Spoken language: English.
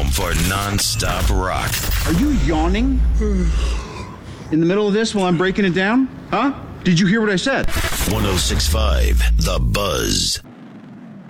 home for non-stop rock. Are you yawning in the middle of this while I'm breaking it down? Huh? Did you hear what I said? 106.5 The Buzz.